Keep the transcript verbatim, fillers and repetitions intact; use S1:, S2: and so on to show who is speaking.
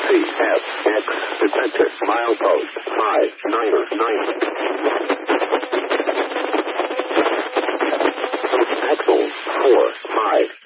S1: C F X detected. Milepost five niner nine. Axle four five